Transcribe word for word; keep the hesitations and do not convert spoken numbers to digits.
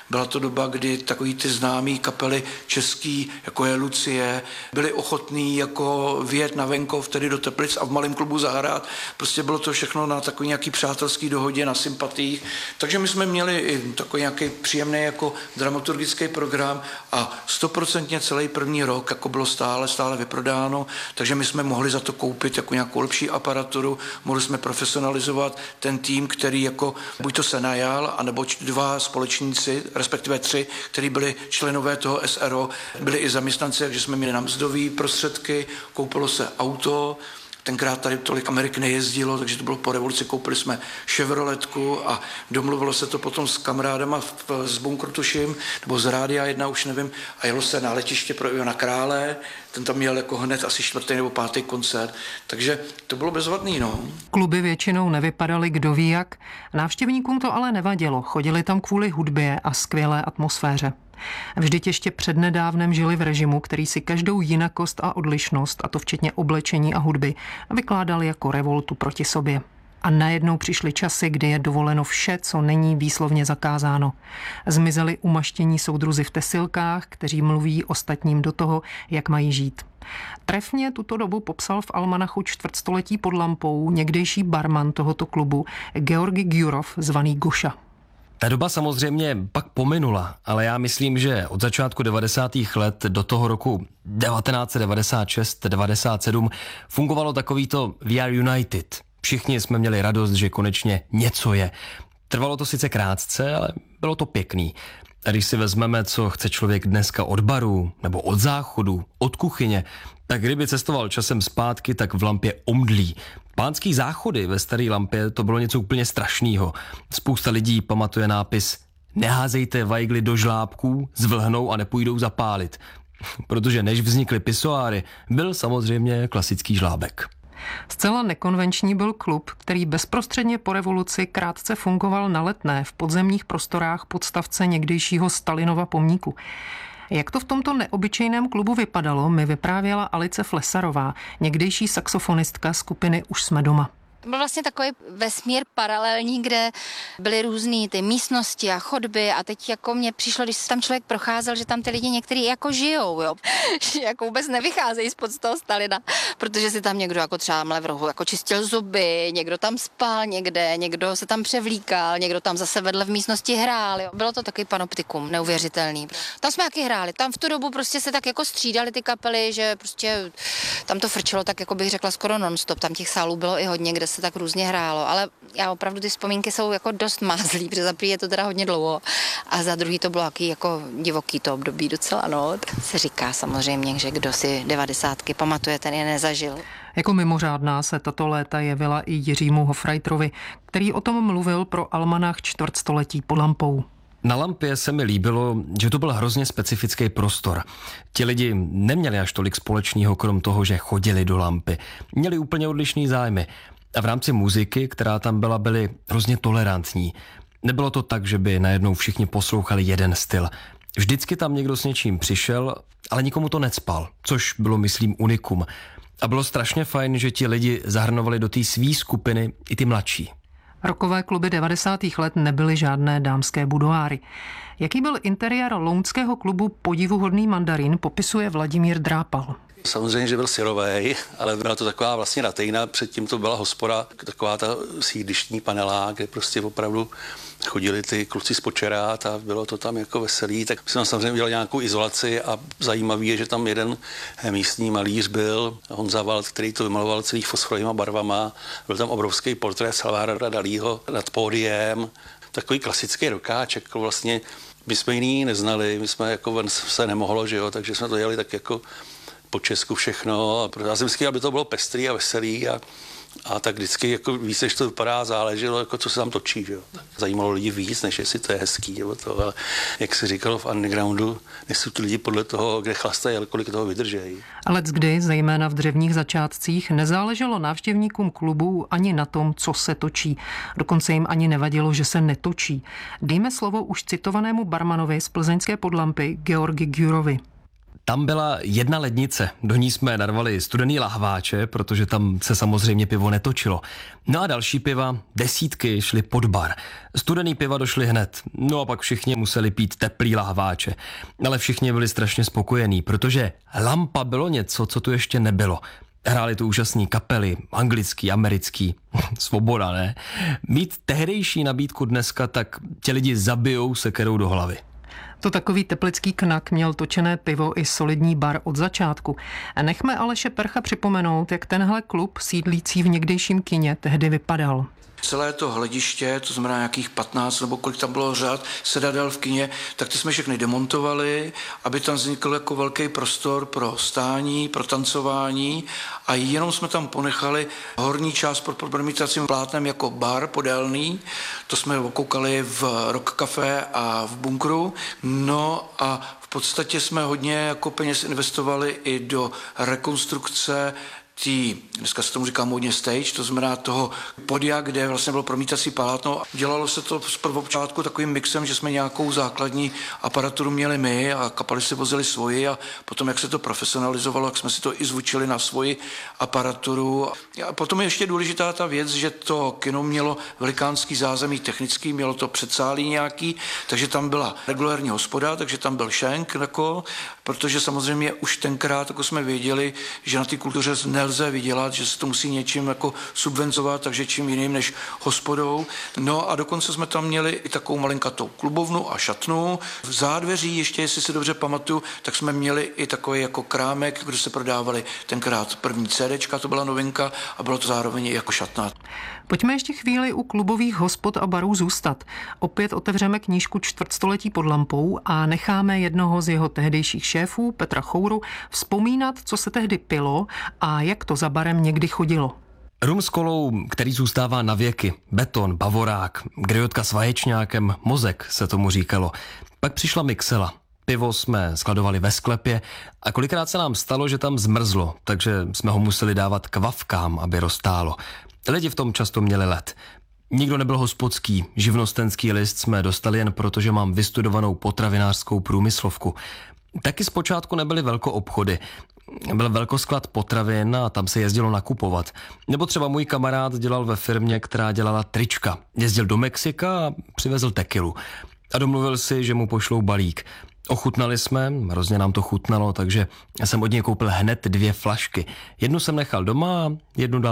Byla to doba, kdy takový ty známý kapely český, jako je Lucie, byli ochotní jako vyjet na venkov, tedy do Teplic a v malém klubu zahrát. Prostě bylo to všechno na takový nějaký přátelský dohodě, na sympatiích. Takže my jsme měli i takový nějaký příjemný jako dramaturgický program a stoprocentně celý první rok jako bylo stále, stále vyprodáno, takže my jsme mohli za to koupit jako nějakou lepší aparaturu, mohli jsme profesionalizovat ten tým, který jako buď to se najal, anebo dva společníci, respektive tři, kteří byli členové toho S R O, byli i zaměstnanci, takže jsme měli na mzdové prostředky, koupilo se auto. Tenkrát tady tolik Amerik nejezdilo, takže to bylo po revoluci, koupili jsme Chevroletku a domluvilo se to potom s kamarádama v, s Bunkrutuším, nebo z Rádia jedna, už nevím, a jelo se na letiště pro Ivana Krále, ten tam měl jako hned asi čtvrtý nebo pátý koncert, takže to bylo bezvadný, no. Kluby většinou nevypadaly kdo ví jak, návštěvníkům to ale nevadilo, chodili tam kvůli hudbě a skvělé atmosféře. Vždyť ještě přednedávnem žili v režimu, který si každou jinakost a odlišnost, a to včetně oblečení a hudby, vykládal jako revoltu proti sobě. A najednou přišly časy, kdy je dovoleno vše, co není výslovně zakázáno. Zmizeli umaštění soudruzi v tesilkách, kteří mluví ostatním do toho, jak mají žít. Trefně tuto dobu popsal v almanachu Čtvrtstoletí pod lampou někdejší barman tohoto klubu Georgi Gyurov, zvaný Goša. Ta doba samozřejmě pak pominula, ale já myslím, že od začátku devadesátých let do toho roku devatenáct set devadesát šest devadesát sedm fungovalo takovýto We are United. Všichni jsme měli radost, že konečně něco je. Trvalo to sice krátce, ale bylo to pěkný. A když si vezmeme, co chce člověk dneska od baru, nebo od záchodu, od kuchyně, tak kdyby cestoval časem zpátky, tak v Lampě omdlí. Pánský záchody ve Staré Lampě to bylo něco úplně strašného. Spousta lidí pamatuje nápis "Neházejte vajgly do žlábků, zvlhnou a nepůjdou zapálit." Protože než vznikly pisoáry, byl samozřejmě klasický žlábek. Zcela nekonvenční byl klub, který bezprostředně po revoluci krátce fungoval na Letné v podzemních prostorách podstavce někdejšího Stalinova pomníku. Jak to v tomto neobyčejném klubu vypadalo, mi vyprávěla Alice Flesarová, někdejší saxofonistka skupiny Už jsme doma. To byl vlastně takový vesmír paralelní, kde byly různý ty místnosti a chodby a teď jako mně přišlo, když tam člověk procházel, že tam ty lidi některý jako žijou, jo. Že jako vůbec nevycházejí spod toho Stalina, protože si tam někdo jako třeba v rohu jako čistil zuby, někdo tam spal někde, někdo se tam převlíkal, někdo tam zase vedle v místnosti hrál, jo. Bylo to takový panoptikum, neuvěřitelný. Tam jsme taky hráli, tam v tu dobu prostě se tak jako střídali ty kapely, že prostě tam to frčelo tak, jako bych řekla, skoro non-stop, tam těch sálů bylo i hodně, kde se tak různě hrálo, ale já opravdu ty vzpomínky jsou jako dost mázlý, protože za první je to teda hodně dlouho a za druhý to bylo jaký jako divoký to období docela, no. Se říká samozřejmě, že kdo si devadesátky pamatuje, ten je nezažil. Jako mimořádná se tato léta jevila i Jiřímu Hofreiterovi, který o tom mluvil pro almanach Čtvrtstoletí pod lampou. Na Lampě se mi líbilo, že to byl hrozně specifický prostor. Ti lidi neměli až tolik společného, krom toho, že chodili do Lampy. Měli úplně odlišný zájmy. A v rámci muziky, která tam byla, byli hrozně tolerantní. Nebylo to tak, že by najednou všichni poslouchali jeden styl. Vždycky tam někdo s něčím přišel, ale nikomu to necpal, což bylo, myslím, unikum. A bylo strašně fajn, že ti lidi zahrnovali do té svý skupiny i ty mladší. Rokové kluby devadesátých let nebyly žádné dámské budoáry. Jaký byl interiér lounského klubu Podivuhodný mandarín, popisuje Vladimír Drápal. Samozřejmě, že byl syrovej, ale byla to taková vlastně ratejna, předtím to byla hospoda, taková ta sídlištní panelá, kde prostě opravdu chodili ty kluci z Počerát a bylo to tam jako veselý, tak jsme samozřejmě udělali nějakou izolaci a zajímavý je, že tam jeden místní malíř byl, Honza Wald, který to vymaloval celých fosforovýma barvama, byl tam obrovský portrét Salvadora Dalího nad pódiem, takový klasický rokáček, vlastně my jsme jiný neznali, my jsme jako ven se nemohlo, že jo, takže jsme to dělali tak jako po Česku všechno. A já jsem vždycky, aby to bylo pestrý a veselý a, a tak vždycky jako víc, než to vypadá, záleželo, jako co se tam točí. Že jo. Zajímalo lidi víc, než jestli to je hezký. Nebo to, ale jak se říkalo v undergroundu, nejsou ti lidi podle toho, kde chlastají, ale kolik toho vydržejí. Ale kdy, zejména v dřevních začátcích, nezáleželo návštěvníkům klubů ani na tom, co se točí. Dokonce jim ani nevadilo, že se netočí. Dejme slovo už citovanému barmanovi z plzeňské Podlampy Georgi Gyurovi. Tam byla jedna lednice, do ní jsme narvali studený lahváče, protože tam se samozřejmě pivo netočilo. No a další piva, desítky, šly pod bar. Studený piva došly hned, no a pak všichni museli pít teplý lahváče. Ale všichni byli strašně spokojení, protože lampa bylo něco, co tu ještě nebylo. Hráli tu úžasný kapely, anglický, americký, svoboda, ne? Mít tehdejší nabídku dneska, tak tě lidi zabijou sekerou do hlavy. To takový teplický knak měl točené pivo i solidní bar od začátku. Nechme Aleše Percha připomenout, jak tenhle klub sídlící v někdejším kině tehdy vypadal. Celé to hlediště, to znamená nějakých patnáct nebo kolik tam bylo řád sedadel v kině, tak ty jsme všechny demontovali, aby tam vznikl jako velký prostor pro stání, pro tancování a jenom jsme tam ponechali horní část pod promítacím plátnem jako bar podélný. To jsme okoukali v Rock Café a v bunkru. No a v podstatě jsme hodně jako peněz investovali i do rekonstrukce tý, dneska se tomu říká módně stage, to znamená toho podia, kde vlastně bylo promítací palátno. Dělalo se to z prvopočátku takovým mixem, že jsme nějakou základní aparaturu měli my a kapely si vozili svoji a potom, jak se to profesionalizovalo, jak jsme si to i zvučili na svoji aparaturu. A potom je ještě důležitá ta věc, že to kino mělo velikánský zázemí technický, mělo to předsálí nějaký, takže tam byla regulární hospoda, takže tam byl šenk, jako, protože samozřejmě už tenkrát jako jsme věděli, že na té kultuře nelze vydělat, že se to musí něčím jako subvencovat, takže čím jiným než hospodou. No a dokonce jsme tam měli i takovou malinkatou klubovnu a šatnu. V zádveří, ještě jestli si dobře pamatuju, tak jsme měli i takový jako krámek, kde se prodávali tenkrát první CDčka, to byla novinka a bylo to zároveň i jako šatna. Pojďme ještě chvíli u klubových hospod a barů zůstat. Opět otevřeme knížku Čtvrtstoletí pod lampou a necháme jednoho z jeho tehdejších šéfů, Petra Chouru, vzpomínat, co se tehdy pilo a jak to za barem někdy chodilo. Rum s kolou, který zůstává na věky, beton, bavorák, griotka s vaječňákem, mozek se tomu říkalo. Pak přišla mixela. Pivo jsme skladovali ve sklepě a kolikrát se nám stalo, že tam zmrzlo, takže jsme ho museli dávat k vavkám, aby roztálo. Lidi v tom často měli led. Nikdo nebyl hospodský, živnostenský list jsme dostali jen proto, že mám vystudovanou potravinářskou průmyslovku. Taky zpočátku nebyly velkoobchody. Byl velkosklad potravin a tam se jezdilo nakupovat. Nebo třeba můj kamarád dělal ve firmě, která dělala trička. Jezdil do Mexika a přivezl tekilu. A domluvil si, že mu pošlou balík. Ochutnali jsme, hrozně nám to chutnalo, takže jsem od něj koupil hned dvě flašky. Jednu jsem nechal doma a jednu dal